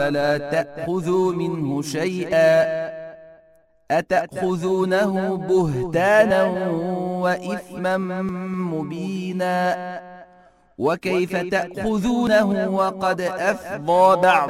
فلا تأخذوا منه شيئا أتأخذونه بهتانا وإثما مبينا وكيف تأخذونه وقد أفضى بعض